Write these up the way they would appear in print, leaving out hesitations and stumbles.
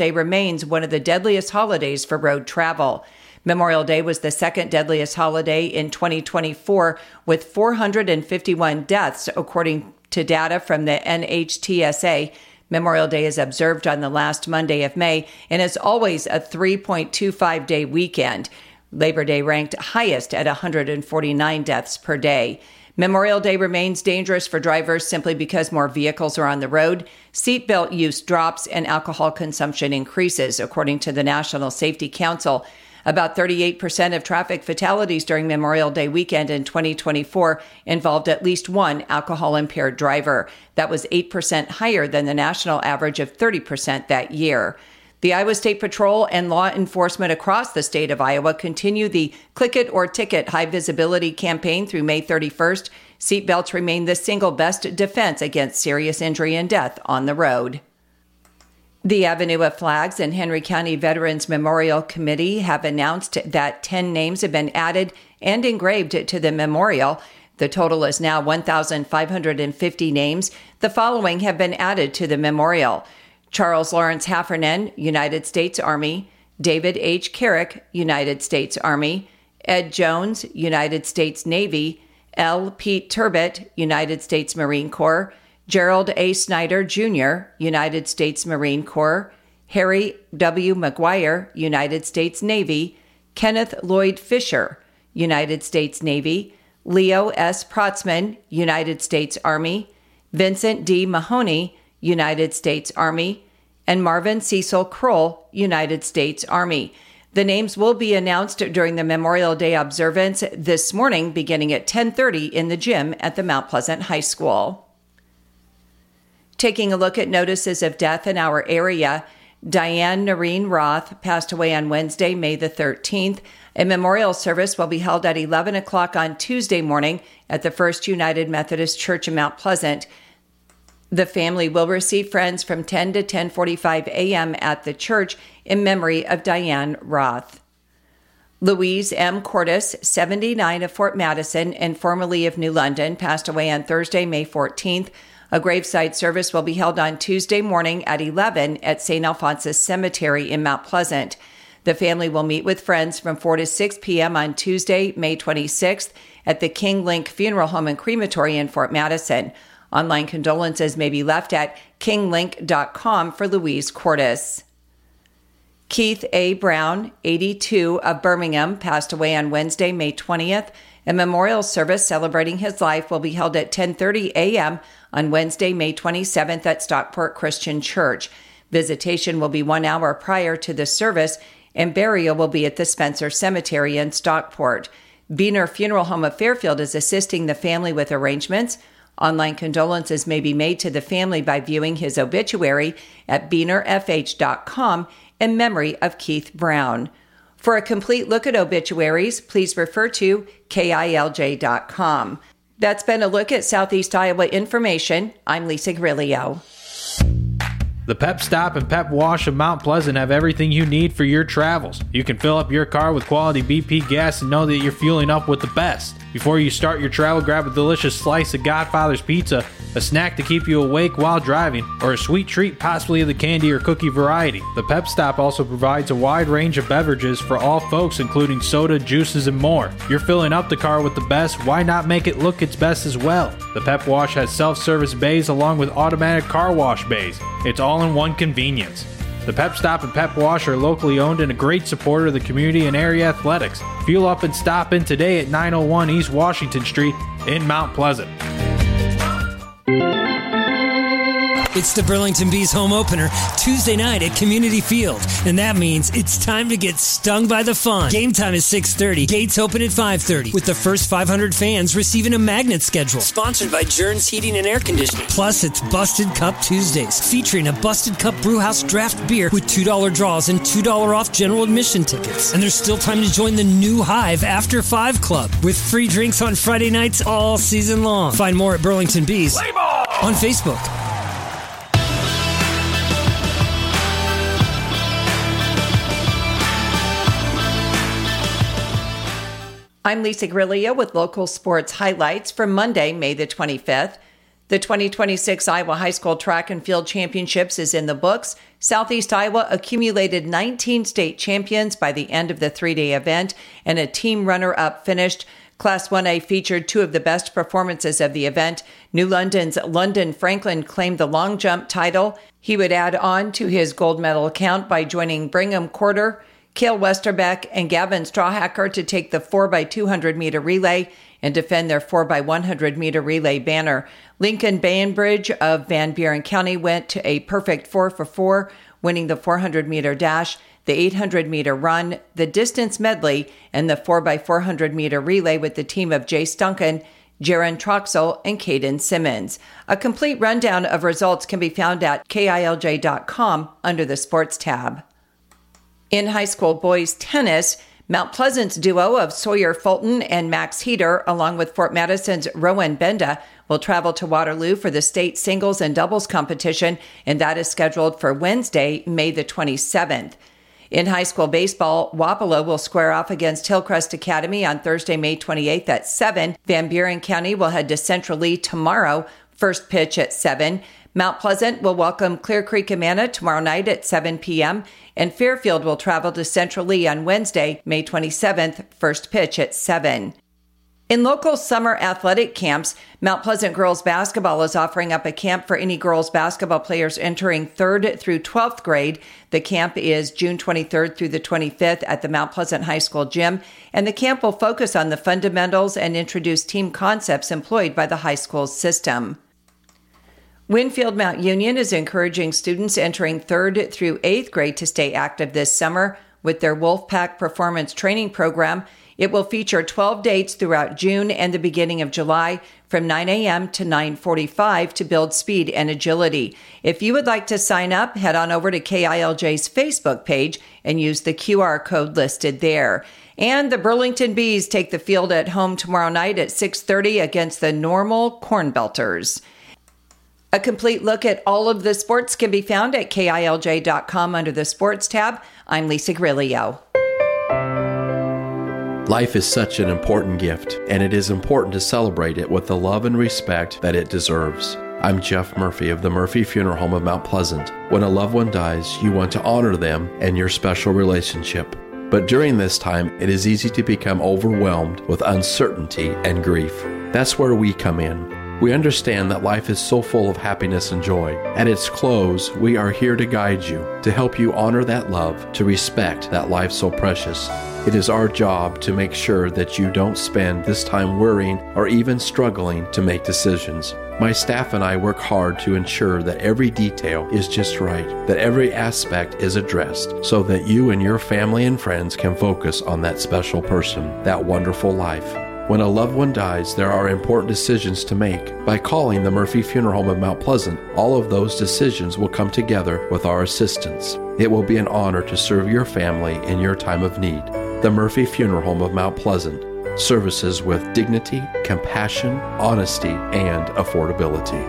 Day remains one of the deadliest holidays for road travel. Memorial Day was the second deadliest holiday in 2024, with 451 deaths, according to data from the NHTSA. Memorial Day is observed on the last Monday of May and is always a 3.25-day weekend. Labor Day ranked highest at 149 deaths per day. Memorial Day remains dangerous for drivers simply because more vehicles are on the road. Seatbelt use drops and alcohol consumption increases, according to the National Safety Council. About 38% of traffic fatalities during Memorial Day weekend in 2024 involved at least one alcohol-impaired driver. That was 8% higher than the national average of 30% that year. The Iowa State Patrol and law enforcement across the state of Iowa continue the Click It or Ticket high visibility campaign through May 31st. Seatbelts remain the single best defense against serious injury and death on the road. The Avenue of Flags and Henry County Veterans Memorial Committee have announced that 10 names have been added and engraved to the memorial. The total is now 1,550 names. The following have been added to the memorial: Charles Lawrence Heffernan, United States Army; David H. Carrick, United States Army; Ed Jones, United States Navy; L. Pete Turbot, United States Marine Corps; Gerald A. Snyder, Jr., United States Marine Corps; Harry W. McGuire, United States Navy; Kenneth Lloyd Fisher, United States Navy; Leo S. Protzman, United States Army; Vincent D. Mahoney, United States Army; and Marvin Cecil Kroll, United States Army. The names will be announced during the Memorial Day observance this morning, beginning at 10:30 in the gym at the Mount Pleasant High School. Taking a look at notices of death in our area, Diane Noreen Roth passed away on Wednesday, May the 13th. A memorial service will be held at 11 o'clock on Tuesday morning at the First United Methodist Church in Mount Pleasant. The family will receive friends from 10 to 10:45 a.m. at the church in memory of Diane Roth. Louise M. Cordes, 79 of Fort Madison and formerly of New London, passed away on Thursday, May 14th. A graveside service will be held on Tuesday morning at 11 at St. Alphonsus Cemetery in Mount Pleasant. The family will meet with friends from 4 to 6 p.m. on Tuesday, May 26th at the King Link Funeral Home and Crematory in Fort Madison. Online condolences may be left at kinglink.com for Louise Cordes. Keith A. Brown, 82 of Birmingham, passed away on Wednesday, May 20th. A memorial service celebrating his life will be held at 10:30 a.m. on Wednesday, May 27th at Stockport Christian Church. Visitation will be 1 hour prior to the service, and burial will be at the Spencer Cemetery in Stockport. Beener Funeral Home of Fairfield is assisting the family with arrangements. Online condolences may be made to the family by viewing his obituary at beenerfh.com in memory of Keith Brown. For a complete look at obituaries, please refer to KILJ.com. That's been a look at Southeast Iowa information. I'm Lisa Grillo. The Pep Stop and Pep Wash of Mount Pleasant have everything you need for your travels. You can fill up your car with quality BP gas and know that you're fueling up with the best. Before you start your travel, grab a delicious slice of Godfather's Pizza, a snack to keep you awake while driving, or a sweet treat possibly of the candy or cookie variety. The Pep Stop also provides a wide range of beverages for all folks, including soda, juices, and more. You're filling up the car with the best, why not make it look its best as well? The Pep Wash has self-service bays along with automatic car wash bays. It's all in one convenience. The Pep Stop and Pep Wash are locally owned and a great supporter of the community and area athletics. Fuel up and stop in today at 901 East Washington Street in Mount Pleasant. It's the Burlington Bees home opener Tuesday night at Community Field. And that means it's time to get stung by the fun. Game time is 6:30. Gates open at 5:30. With the first 500 fans receiving a magnet schedule. Sponsored by Jern's Heating and Air Conditioning. Plus, it's Busted Cup Tuesdays. Featuring a Busted Cup Brewhouse draft beer with $2 draws and $2 off general admission tickets. And there's still time to join the new Hive After 5 Club. With free drinks on Friday nights all season long. Find more at Burlington Bees on Facebook. I'm Lisa Grillo with local sports highlights for Monday, May the 25th. The 2026 Iowa High School Track and Field Championships is in the books. Southeast Iowa accumulated 19 state champions by the end of the three-day event, and a team runner-up finished. Class 1A featured two of the best performances of the event. New London's London Franklin claimed the long jump title. He would add on to his gold medal account by joining Brigham Corder, Cale Westerbeck, and Gavin Strawhacker to take the 4x200-meter relay and defend their 4x100-meter relay banner. Lincoln Bainbridge of Van Buren County went to a perfect 4 for 4, winning the 400-meter dash, the 800-meter run, the distance medley, and the 4x400-meter relay with the team of Jace Duncan, Jaron Troxel, and Caden Simmons. A complete rundown of results can be found at KILJ.com under the Sports tab. In high school boys tennis, Mount Pleasant's duo of Sawyer Fulton and Max Heater, along with Fort Madison's Rowan Benda, will travel to Waterloo for the state singles and doubles competition, and that is scheduled for Wednesday, May the 27th. In high school baseball, Wapello will square off against Hillcrest Academy on Thursday, May 28th at 7. Van Buren County will head to Central Lee tomorrow, first pitch at 7. Mount Pleasant will welcome Clear Creek Amana tomorrow night at 7 p.m., and Fairfield will travel to Central Lee on Wednesday, May 27th, first pitch at 7. In local summer athletic camps, Mount Pleasant girls basketball is offering up a camp for any girls basketball players entering 3rd through 12th grade. The camp is June 23rd through the 25th at the Mount Pleasant High School gym, and the camp will focus on the fundamentals and introduce team concepts employed by the high school system. Winfield Mount Union is encouraging students entering 3rd through 8th grade to stay active this summer with their Wolfpack Performance Training Program. It will feature 12 dates throughout June and the beginning of July from 9 a.m. to 9:45 to build speed and agility. If you would like to sign up, head on over to KILJ's Facebook page and use the QR code listed there. And the Burlington Bees take the field at home tomorrow night at 6:30 against the Normal Corn Belters. A complete look at all of the sports can be found at KILJ.com under the Sports tab. I'm Lisa Grillo. Life is such an important gift, and it is important to celebrate it with the love and respect that it deserves. I'm Jeff Murphy of the Murphy Funeral Home of Mount Pleasant. When a loved one dies, you want to honor them and your special relationship. But during this time, it is easy to become overwhelmed with uncertainty and grief. That's where we come in. We understand that life is so full of happiness and joy. At its close, we are here to guide you, to help you honor that love, to respect that life so precious. It is our job to make sure that you don't spend this time worrying or even struggling to make decisions. My staff and I work hard to ensure that every detail is just right, that every aspect is addressed, so that you and your family and friends can focus on that special person, that wonderful life. When a loved one dies, there are important decisions to make. By calling the Murphy Funeral Home of Mount Pleasant, all of those decisions will come together with our assistance. It will be an honor to serve your family in your time of need. The Murphy Funeral Home of Mount Pleasant. Services with dignity, compassion, honesty, and affordability.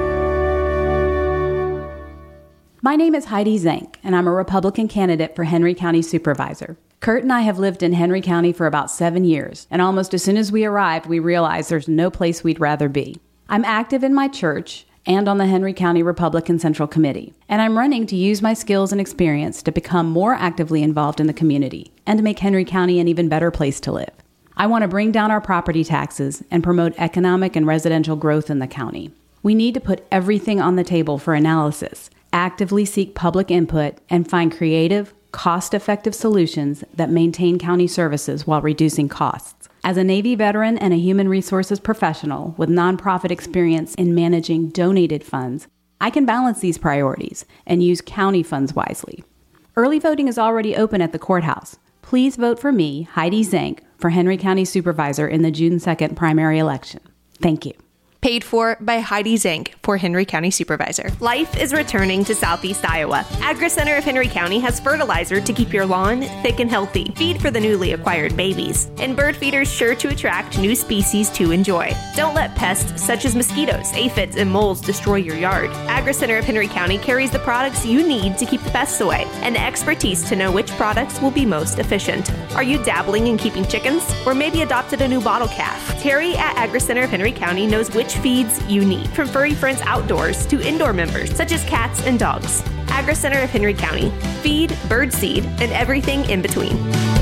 My name is Heidi Zank, and I'm a Republican candidate for Henry County Supervisor. Kurt and I have lived in Henry County for about 7 years, and almost as soon as we arrived, we realized there's no place we'd rather be. I'm active in my church and on the Henry County Republican Central Committee, and I'm running to use my skills and experience to become more actively involved in the community and to make Henry County an even better place to live. I want to bring down our property taxes and promote economic and residential growth in the county. We need to put everything on the table for analysis, actively seek public input, and find creative, cost-effective solutions that maintain county services while reducing costs. As a Navy veteran and a human resources professional with nonprofit experience in managing donated funds, I can balance these priorities and use county funds wisely. Early voting is already open at the courthouse. Please vote for me, Heidi Zank, for Henry County Supervisor in the June 2nd primary election. Thank you. Paid for by Heidi Zank for Henry County Supervisor. Life is returning to Southeast Iowa. Agri-Center of Henry County has fertilizer to keep your lawn thick and healthy, feed for the newly acquired babies, and bird feeders sure to attract new species to enjoy. Don't let pests such as mosquitoes, aphids, and moles destroy your yard. Agri-Center of Henry County carries the products you need to keep the pests away and the expertise to know which products will be most efficient. Are you dabbling in keeping chickens? Or maybe adopted a new bottle calf? Terry at Agri-Center of Henry County knows which much feeds you need, from furry friends outdoors to indoor members such as cats and dogs. Agri-Center of Henry County. Feed, bird seed, and everything in between.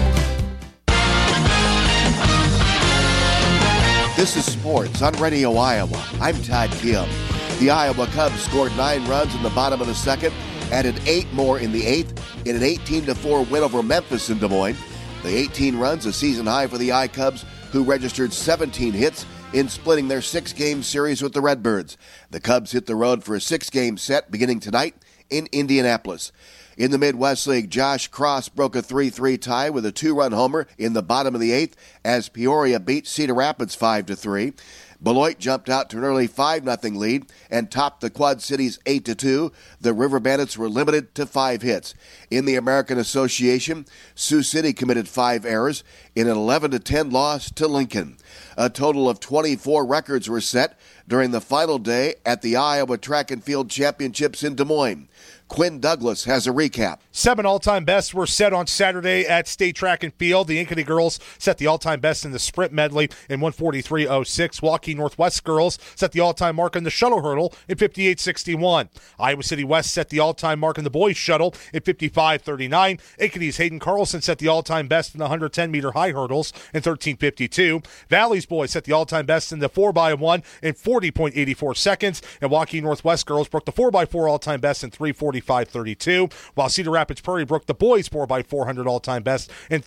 This is Sports on Radio Iowa. I'm Todd Kim. The Iowa Cubs scored 9 runs in the bottom of the second, added 8 more in the 8th in an 18-4 win over Memphis in Des Moines. The 18 runs, a season high for the I-Cubs, who registered 17 hits in splitting their 6-game series with the Redbirds. The Cubs hit the road for a 6-game set beginning tonight in Indianapolis. In the Midwest League, Josh Cross broke a 3-3 tie with a 2-run homer in the bottom of the 8th as Peoria beat Cedar Rapids 5-3. Beloit jumped out to an early 5-0 lead and topped the Quad Cities 8-2. The River Bandits were limited to 5 hits. In the American Association, Sioux City committed 5 errors in an 11-10 loss to Lincoln. A total of 24 records were set during the final day at the Iowa Track and Field Championships in Des Moines. Quinn Douglas has a recap. 7 all-time bests were set on Saturday at State Track and Field. The Ankeny girls set the all-time best in the sprint medley in 1:43.06. Waukee Northwest girls set the all-time mark in the shuttle hurdle in 58.61. Iowa City West set the all-time mark in the boys shuttle in 55.39. Ankeny's Hayden Carlson set the all-time best in the 110-meter high hurdles in 13.52. Valley's boys set the all-time best in the 4x1 in 40.84 seconds. And Waukee Northwest girls broke the 4x4 all-time best in 3:45.32, while Cedar Rapids Prairie broke the boys 4x400 all-time best in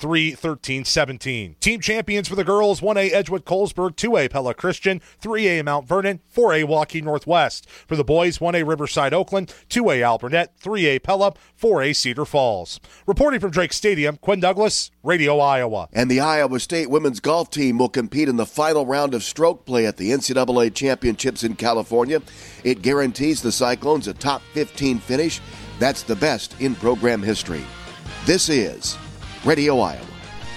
3:13.17. Team champions for the girls: 1A Edgewood Colesburg, 2A Pella Christian, 3A Mount Vernon, 4A Waukee Northwest. For the boys: 1A Riverside Oakland, 2A Alburnett, 3A Pella, 4A Cedar Falls. Reporting from Drake Stadium, Quinn Douglas, Radio Iowa. And the Iowa State women's golf team will compete in the final round of stroke play at the NCAA Championships in California. It guarantees the Cyclones a top 15 finish. That's the best in program history. This is Radio Iowa.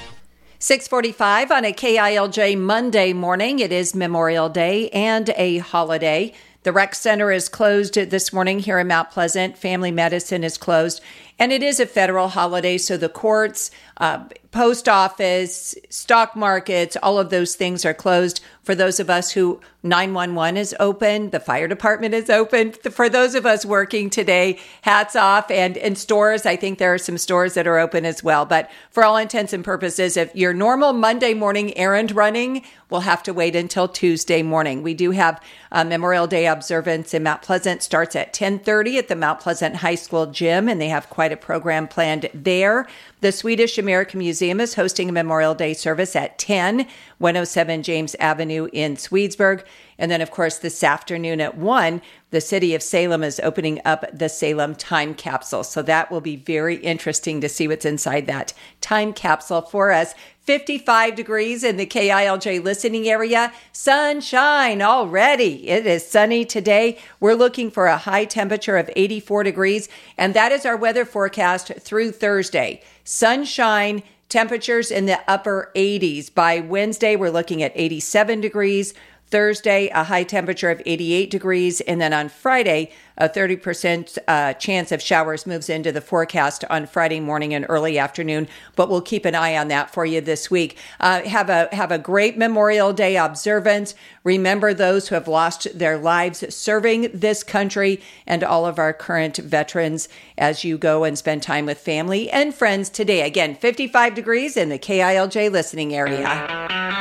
6:45 on a KILJ Monday morning. It is Memorial Day and a holiday. The rec center is closed this morning here in Mount Pleasant. Family medicine is closed. And it is a federal holiday, so the courts, post office, stock markets, all of those things are closed. For those of us who 911 is open, the fire department is open. For those of us working today, hats off. And stores, I think there are some stores that are open as well. But for all intents and purposes, if your normal Monday morning errand running, we'll have to wait until Tuesday morning. We do have Memorial Day observance in Mount Pleasant. Starts at 10:30 at the Mount Pleasant High School gym, and they have quite a program planned there. The Swedish American Museum is hosting a Memorial Day service at 10, 107 James Avenue in Swedesburg. And then, of course, this afternoon at 1, the city of Salem is opening up the Salem Time Capsule. So that will be very interesting to see what's inside that time capsule for us. 55 degrees in the KILJ listening area. Sunshine already. It is sunny today. We're looking for a high temperature of 84 degrees. And that is our weather forecast through Thursday. Sunshine, temperatures in the upper 80s. By Wednesday, we're looking at 87 degrees. Thursday, a high temperature of 88 degrees. And then on Friday, a 30% chance of showers moves into the forecast on Friday morning and early afternoon. But we'll keep an eye on that for you this week. Have a great Memorial Day observance. Remember those who have lost their lives serving this country and all of our current veterans as you go and spend time with family and friends today. Again, 55 degrees in the KILJ listening area.